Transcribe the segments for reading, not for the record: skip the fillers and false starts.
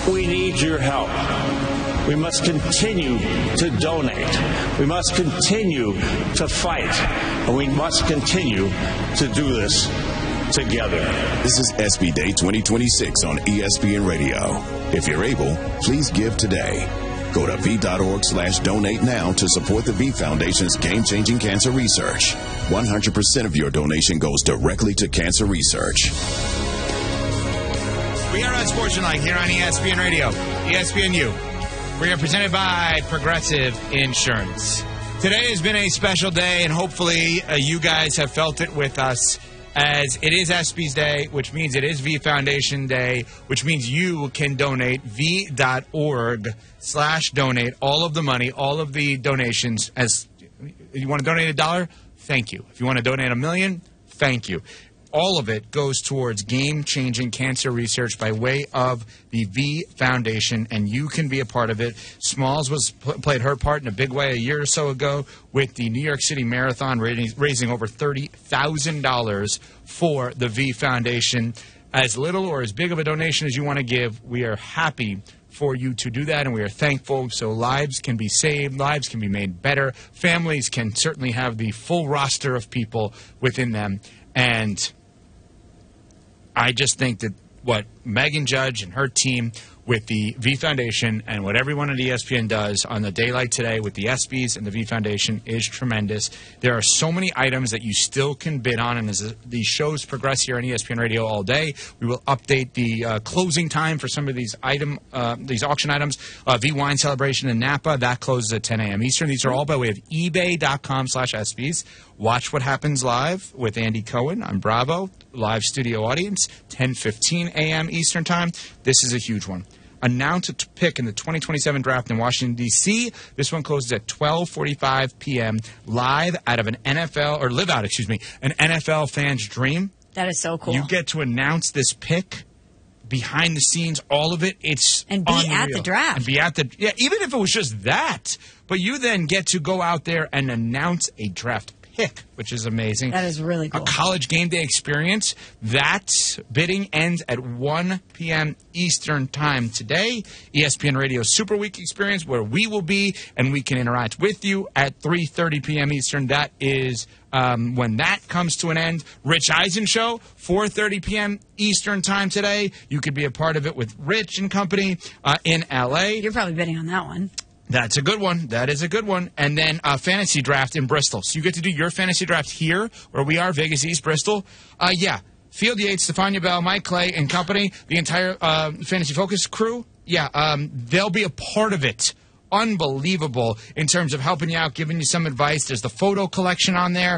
We need your help. We must continue to donate. We must continue to fight. And we must continue to do this together. This is SB Day 2026 on ESPN Radio. If you're able, please give today. Go to V.org/donate now to support the V Foundation's game-changing cancer research. 100% of your donation goes directly to cancer research. We are on Sports Tonight here on ESPN Radio, ESPNU. We are presented by Progressive Insurance. Today has been a special day, and hopefully you guys have felt it with us, as it is ESPY's Day, which means it is V Foundation Day, which means you can donate V.org/donate all of the money, all of the donations. As you want to donate $1, thank you. If you want to donate $1 million, thank you. All of it goes towards game-changing cancer research by way of the V Foundation, and you can be a part of it. Smalls played her part in a big way a year or so ago with the New York City Marathon, raising over $30,000 for the V Foundation. As little or as big of a donation as you want to give, we are happy for you to do that, and we are thankful. So lives can be saved, lives can be made better, families can certainly have the full roster of people within them. And I just think that what Megan Judge and her team with the V Foundation and what everyone at ESPN does on the day like today with the ESPYs and the V Foundation is tremendous. There are so many items that you still can bid on, and as these shows progress here on ESPN Radio all day, we will update the closing time for some of these auction items. V Wine Celebration in Napa, that closes at 10 a.m. Eastern. These are all by way of ebay.com/ESPYs. Watch What Happens Live with Andy Cohen on Bravo, live studio audience, 10:15 a.m. Eastern Time. This is a huge one. Announce a pick in the 2027 draft in Washington, D.C. This one closes at 12:45 p.m. live out of an NFL fan's dream. That is so cool. You get to announce this pick, behind the scenes, all of it. It's and be unreal. At the draft. And be at the even if it was just that, but you then get to go out there and announce a draft pick, which is amazing. That is really cool. A college game day experience. That bidding ends at 1 p.m. Eastern Time today. ESPN Radio Super Week experience, where we will be and we can interact with you at 3:30 p.m. Eastern. That is when that comes to an end. Rich Eisen Show, 4:30 p.m. Eastern Time today. You could be a part of it with Rich and company in L.A. You're probably bidding on that one. That's a good one. That is a good one. And then fantasy draft in Bristol. So you get to do your fantasy draft here, where we are, Vegas East, Bristol. Yeah. Field Yates, Stefania Bell, Mike Clay, and company, the entire Fantasy Focus crew, they'll be a part of it. Unbelievable in terms of helping you out, giving you some advice. There's the photo collection on there,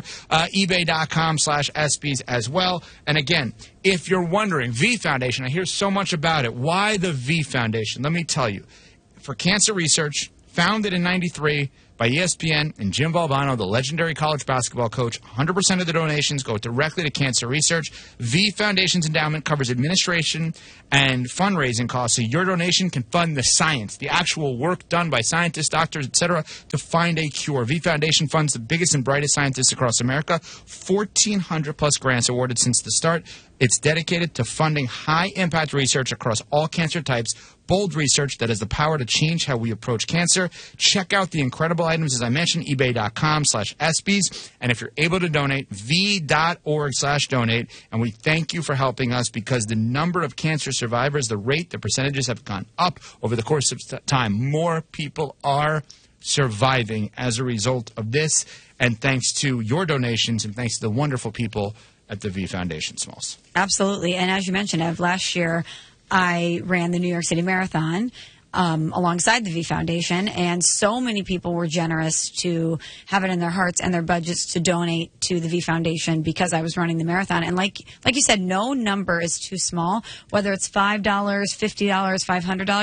ebay.com/ESPYs as well. And again, if you're wondering, V Foundation, I hear so much about it. Why the V Foundation? Let me tell you. For cancer research, founded in 93 by ESPN and Jim Valvano, the legendary college basketball coach. 100% of the donations go directly to cancer research. V Foundation's endowment covers administration and fundraising costs, so your donation can fund the science, the actual work done by scientists, doctors, etc., to find a cure. V Foundation funds the biggest and brightest scientists across America. 1,400-plus grants awarded since the start. It's dedicated to funding high-impact research across all cancer types, bold research that has the power to change how we approach cancer. Check out the incredible items, as I mentioned, ebay.com/ESPYs. And if you're able to donate, v.org/donate. And we thank you for helping us, because the number of cancer survivors, the percentages have gone up over the course of time. More people are surviving as a result of this. And thanks to your donations and thanks to the wonderful people at the V Foundation, Smalls. Absolutely. And as you mentioned, Ev, last year I ran the New York City Marathon alongside the V Foundation, and so many people were generous to have it in their hearts and their budgets to donate to the V Foundation because I was running the marathon. And like you said, no number is too small, whether it's $5, $50, $500.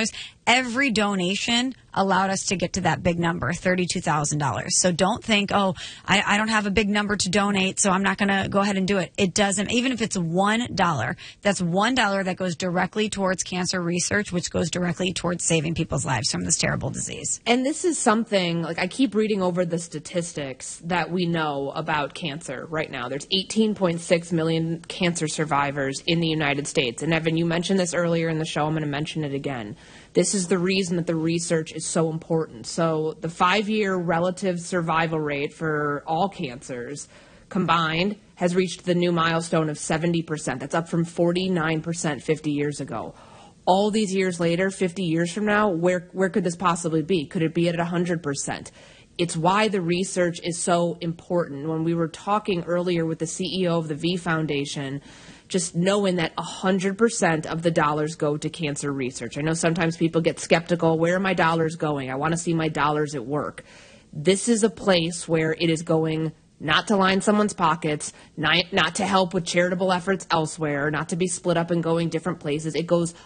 every donation allowed us to get to that big number, $32,000. So don't think, oh, I don't have a big number to donate, so I'm not going to go ahead and do it. It doesn't. Even if it's $1, that's $1 that goes directly towards cancer research, which goes directly towards saving people's lives from this terrible disease. And this is something, like, I keep reading over the statistics that we know about cancer right now. There's 18.6 million cancer survivors in the United States. And Evan, you mentioned this earlier in the show. I'm going to mention it again. This is the reason that the research is so important. So the 5-year relative survival rate for all cancers combined has reached the new milestone of 70%. That's up from 49% 50 years ago. All these years later, 50 years from now, where could this possibly be? Could it be at 100%? It's why the research is so important. When we were talking earlier with the CEO of the V Foundation, just knowing that 100% of the dollars go to cancer research. I know sometimes people get skeptical. Where are my dollars going? I want to see my dollars at work. This is a place where it is going not to line someone's pockets, not to help with charitable efforts elsewhere, not to be split up and going different places. It goes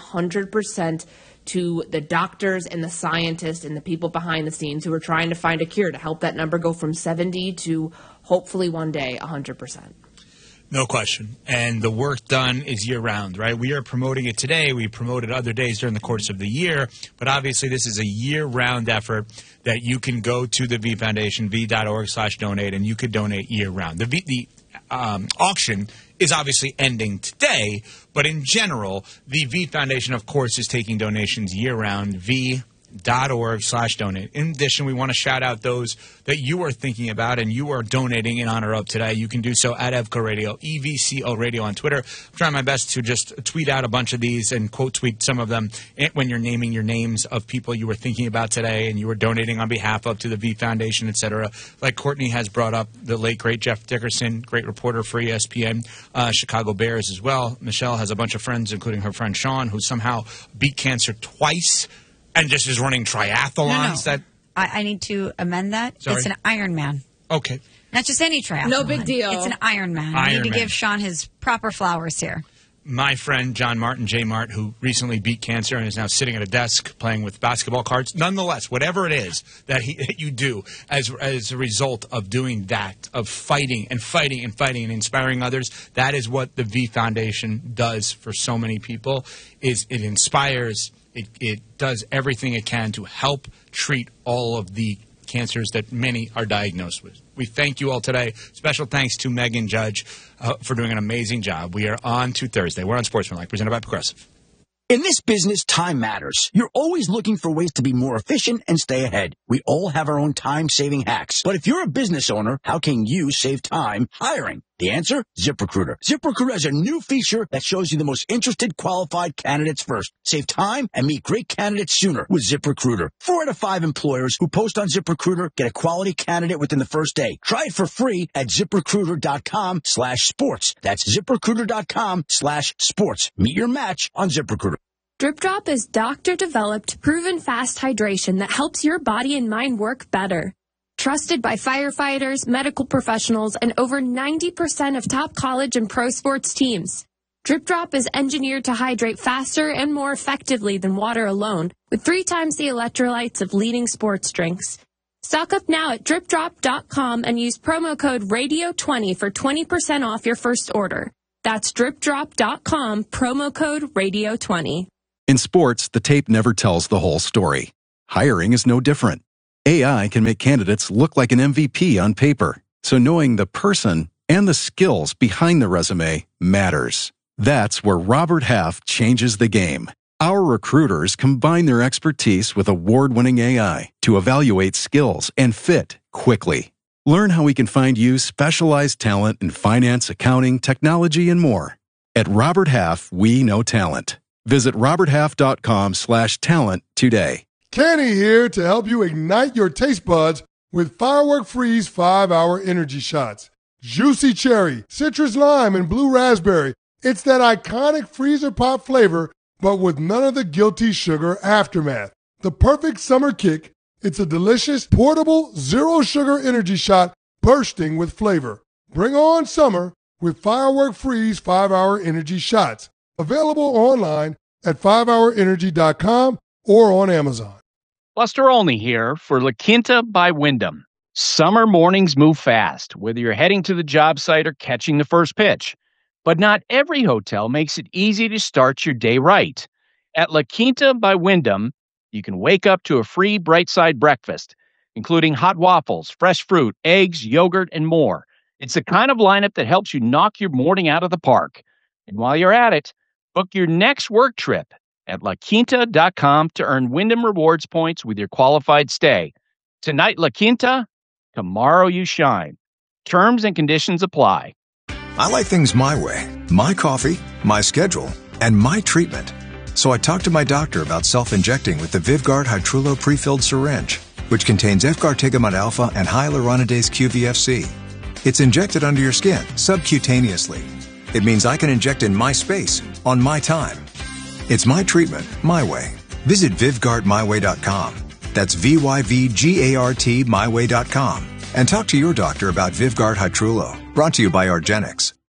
100% to the doctors and the scientists and the people behind the scenes who are trying to find a cure to help that number go from 70 to hopefully one day 100%. No question. And the work done is year-round, right? We are promoting it today. We promote it other days during the course of the year. But obviously, this is a year-round effort that you can go to the V Foundation, v.org/donate, and you could donate year-round. The auction is obviously ending today, but in general, the V Foundation, of course, is taking donations year-round, v.org/donate. In addition, we want to shout out those that you are thinking about and you are donating in honor of today. You can do so at EVCO Radio, EVCO Radio on Twitter. I'm trying my best to just tweet out a bunch of these and quote tweet some of them when you're naming your names of people you were thinking about today and you were donating on behalf of to the V Foundation, etc. Like Courtney has brought up the late, great Jeff Dickerson, great reporter for ESPN, Chicago Bears as well. Michelle has a bunch of friends, including her friend Sean, who somehow beat cancer twice. And just is running triathlons. No. I need to amend that. Sorry? It's an Ironman. Okay. Not just any triathlon. No big deal. It's an Ironman. I need to give Sean his proper flowers here. My friend John Martin, J. Mart, who recently beat cancer and is now sitting at a desk playing with basketball cards. Nonetheless, whatever it is that you do as a result of doing that, of fighting and inspiring others, that is what the V Foundation does for so many people. It inspires. It does everything it can to help treat all of the cancers that many are diagnosed with. We thank you all today. Special thanks to Megan Judge for doing an amazing job. We are on to Thursday. We're on Sportsmanlike, presented by Progressive. In this business, time matters. You're always looking for ways to be more efficient and stay ahead. We all have our own time-saving hacks. But if you're a business owner, how can you save time hiring? The answer? ZipRecruiter. ZipRecruiter has a new feature that shows you the most interested qualified candidates first. Save time and meet great candidates sooner with ZipRecruiter. 4 out of 5 employers who post on ZipRecruiter get a quality candidate within the first day. Try it for free at ZipRecruiter.com/sports. That's ZipRecruiter.com/sports. Meet your match on ZipRecruiter. Drip Drop is doctor-developed, proven fast hydration that helps your body and mind work better. Trusted by firefighters, medical professionals, and over 90% of top college and pro sports teams. Drip Drop is engineered to hydrate faster and more effectively than water alone, with 3 times the electrolytes of leading sports drinks. Stock up now at dripdrop.com and use promo code RADIO20 for 20% off your first order. That's dripdrop.com, promo code RADIO20. In sports, the tape never tells the whole story. Hiring is no different. AI can make candidates look like an MVP on paper, so knowing the person and the skills behind the resume matters. That's where Robert Half changes the game. Our recruiters combine their expertise with award-winning AI to evaluate skills and fit quickly. Learn how we can find you specialized talent in finance, accounting, technology, and more. At Robert Half, we know talent. Visit roberthalf.com/talent today. Kenny here to help you ignite your taste buds with Firework Freeze 5-Hour Energy Shots. Juicy cherry, citrus lime, and blue raspberry. It's that iconic freezer pop flavor, but with none of the guilty sugar aftermath. The perfect summer kick. It's a delicious, portable, zero-sugar energy shot bursting with flavor. Bring on summer with Firework Freeze 5-Hour Energy Shots. Available online at 5hourenergy.com or on Amazon. Buster Olney here for La Quinta by Wyndham. Summer mornings move fast, whether you're heading to the job site or catching the first pitch. But not every hotel makes it easy to start your day right. At La Quinta by Wyndham, you can wake up to a free Bright Side breakfast, including hot waffles, fresh fruit, eggs, yogurt, and more. It's the kind of lineup that helps you knock your morning out of the park. And while you're at it, book your next work trip at LaQuinta.com to earn Wyndham Rewards points with your qualified stay. Tonight, La Quinta, tomorrow you shine. Terms and conditions apply. I like things my way. My coffee, my schedule, and my treatment. So I talked to my doctor about self-injecting with the Vyvgart Hytrulo prefilled syringe, which contains Efgartigimod alpha and hyaluronidase QVFC. It's injected under your skin, subcutaneously. It means I can inject in my space, on my time. It's my treatment, my way. Visit VyvgartMyWay.com. That's VYVGART myway.com. And talk to your doctor about Vyvgart Hytrulo. Brought to you by argenx.